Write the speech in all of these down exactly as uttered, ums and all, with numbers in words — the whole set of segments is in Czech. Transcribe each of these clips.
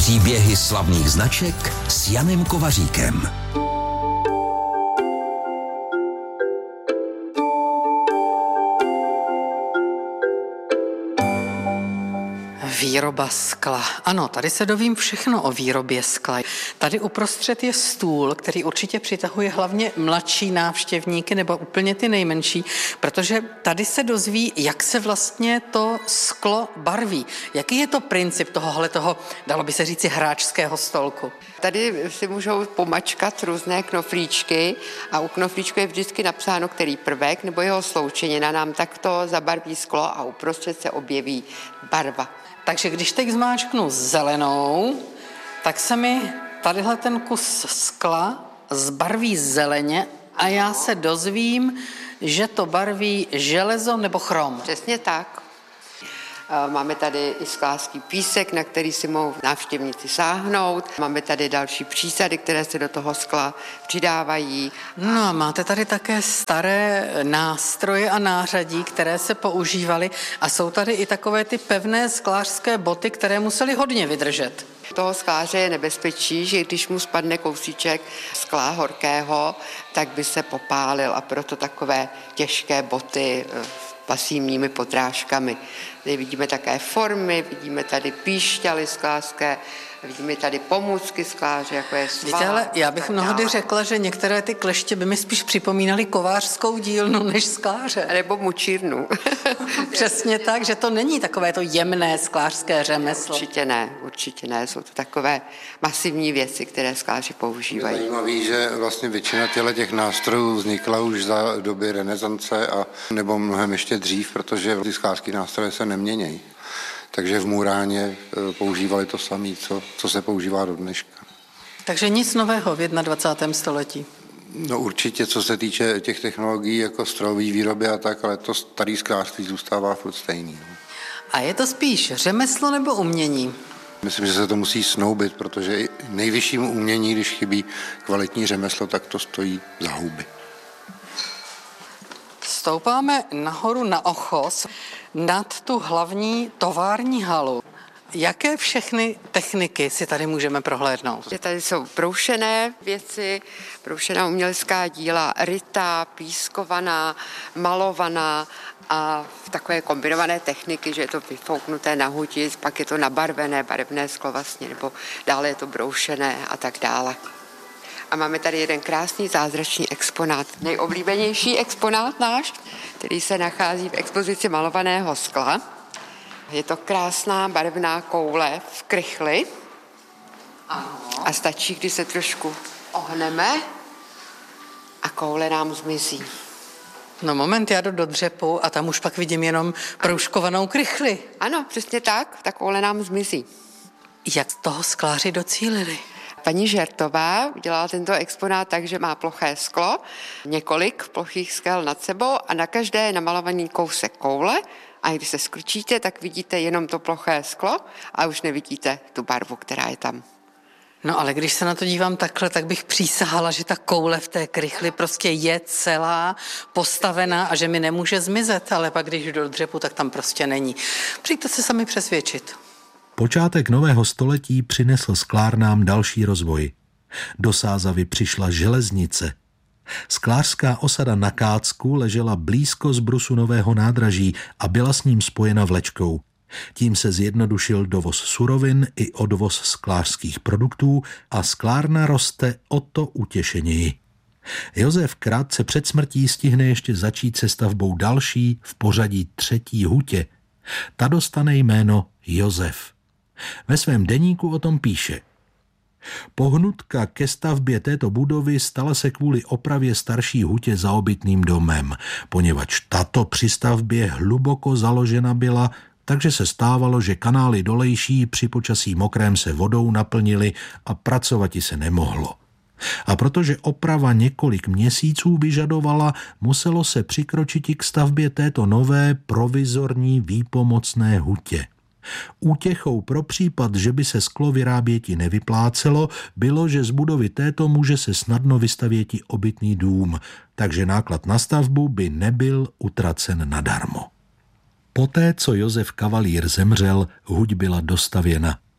Příběhy slavných značek s Janem Kovaříkem. Výroba skla. Ano, tady se dovím všechno o výrobě skla. Tady uprostřed je stůl, který určitě přitahuje hlavně mladší návštěvníky nebo úplně ty nejmenší, protože tady se dozví, jak se vlastně to sklo barví. Jaký je to princip tohohle toho, dalo by se říci, hráčského stolku? Tady si můžou pomačkat různé knoflíčky a u knoflíčku je vždycky napsáno, který prvek nebo jeho sloučenina nám takto zabarví sklo a uprostřed se objeví barva. Takže když teď zmáčknu zelenou, tak se mi tadyhle ten kus skla zbarví zeleně a já se dozvím, že to barví železo nebo chrom. Přesně tak. Máme tady i sklářský písek, na který si mohou návštěvníci sáhnout. Máme tady další přísady, které se do toho skla přidávají. No a máte tady také staré nástroje a nářadí, které se používaly a jsou tady i takové ty pevné sklářské boty, které musely hodně vydržet. Toho skláře je nebezpečí, že když mu spadne kousíček skla horkého, tak by se popálil a proto takové těžké boty pasivními podrážkami. Tady vidíme také formy, vidíme tady píšťaly sklářské, vidíme tady pomůcky skláře, jako je svá. Víte, ale já bych mnohdy řekla, že některé ty kleště by mi spíš připomínaly kovářskou dílnu než skláře. Nebo mučírnu. Přesně tak, že to není takové to jemné sklářské řemeslo. Určitě ne, určitě ne. Jsou to takové masivní věci, které skláři používají. Je zajímavé, že vlastně většina těch nástrojů vznikla už za doby renesance a nebo mnohem ještě dřív, protože ty sklářské nástroje se neměnějí. Takže v Muráně používali to samé, co, co se používá do dneška. Takže nic nového v dvacátém prvním století. No určitě, co se týče těch technologií, jako strojové výroby a tak, ale to starý sklářství zůstává furt stejný. A je to spíš řemeslo nebo umění? Myslím, že se to musí snoubit, protože nejvyššímu umění, když chybí kvalitní řemeslo, tak to stojí za houby. Stoupáme nahoru na ochos nad tu hlavní tovární halu. Jaké všechny techniky si tady můžeme prohlédnout? Tady jsou broušené věci, broušená umělecká díla, rytá, pískovaná, malovaná a takové kombinované techniky, že je to vyfouknuté na huti, pak je to nabarvené, barevné sklo vlastně, nebo dále je to broušené a tak dále. A máme tady jeden krásný zázračný exponát. Nejoblíbenější exponát náš, který se nachází v expozici malovaného skla. Je to krásná barevná koule v krychli. Ano. A stačí, když se trošku ohneme a koule nám zmizí. No moment, já jdu do dřepu a tam už pak vidím jenom proužkovanou krychli. Ano, přesně tak, ta koule nám zmizí. Jak toho skláři docílili? Paní Žertová udělala tento exponát tak, že má ploché sklo, několik plochých skel nad sebou a na každé je namalovaný kousek koule a když se skrčíte, tak vidíte jenom to ploché sklo a už nevidíte tu barvu, která je tam. No ale když se na to dívám takhle, tak bych přísahala, že ta koule v té krychli prostě je celá postavená a že mi nemůže zmizet, ale pak když jdu do dřepu, tak tam prostě není. Přijďte se sami přesvědčit. Počátek nového století přinesl sklárnám další rozvoj. Do Sázavy přišla železnice. Sklářská osada na Kácku ležela blízko zbrusu nového nádraží a byla s ním spojena vlečkou. Tím se zjednodušil dovoz surovin i odvoz sklářských produktů a sklárna roste o to utěšeněji. Josef krátce před smrtí stihne ještě začít se stavbou další v pořadí třetí hutě. Ta dostane jméno Josef. Ve svém deníku o tom píše. Pohnutka ke stavbě této budovy stala se kvůli opravě starší hutě zaobytným domem, poněvadž tato při stavbě hluboko založena byla, takže se stávalo, že kanály dolejší při počasí mokrém se vodou naplnily a pracovati se nemohlo. A protože oprava několik měsíců vyžadovala, muselo se přikročit k stavbě této nové provizorní výpomocné hutě. Útěchou pro případ, že by se sklo vyráběti nevyplácelo, bylo, že z budovy této může se snadno vystavěti obytný dům, takže náklad na stavbu by nebyl utracen nadarmo. Poté, co Josef Kavalír zemřel, huť byla dostavěna.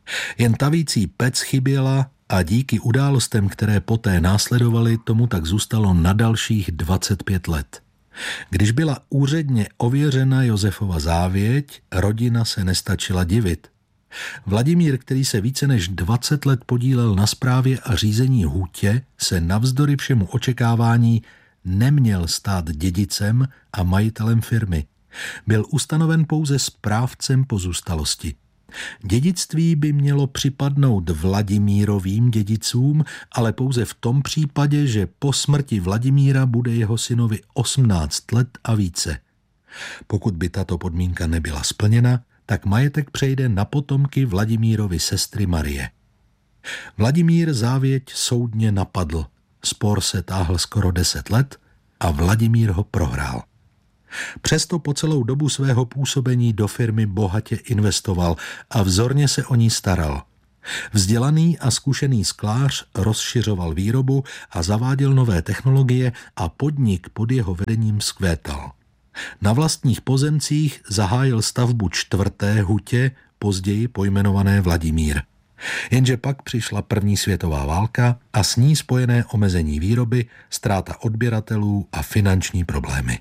Jen tavící pec chyběla a díky událostem, které poté následovaly, tomu tak zůstalo na dalších dvacet pět let. Když byla úředně ověřena Josefova závěť, rodina se nestačila divit. Vladimír, který se více než dvacet let podílel na správě a řízení hutě, se navzdory všemu očekávání neměl stát dědicem a majitelem firmy. Byl ustanoven pouze správcem pozůstalosti. Dědictví by mělo připadnout Vladimírovým dědicům, ale pouze v tom případě, že po smrti Vladimíra bude jeho synovi osmnáct let a více. Pokud by tato podmínka nebyla splněna, tak majetek přejde na potomky Vladimírovy sestry Marie. Vladimír závěť soudně napadl. Spor se táhl skoro deset let a Vladimír ho prohrál. Přesto po celou dobu svého působení do firmy bohatě investoval a vzorně se o ní staral. Vzdělaný a zkušený sklář rozšiřoval výrobu a zaváděl nové technologie a podnik pod jeho vedením vzkvétal. Na vlastních pozemcích zahájil stavbu čtvrté hutě, později pojmenované Vladimír. Jenže pak přišla první světová válka a s ní spojené omezení výroby, ztráta odběratelů a finanční problémy.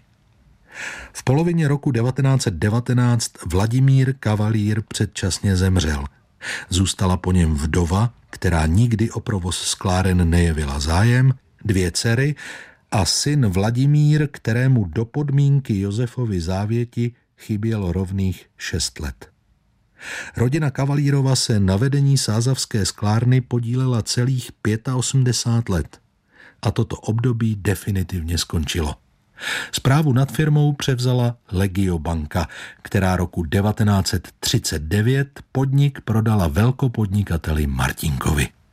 V polovině roku devatenáct set devatenáct Vladimír Kavalír předčasně zemřel. Zůstala po něm vdova, která nikdy o provoz skláren nejevila zájem, dvě dcery a syn Vladimír, kterému do podmínky Josefovy závěti chybělo rovných šest let. Rodina Kavalírova se na vedení sázavské sklárny podílela celých osmdesát pět let a toto období definitivně skončilo. Správu nad firmou převzala Legiobanka, která roku devatenáct set třicet devět podnik prodala velkopodnikateli Martinkovi.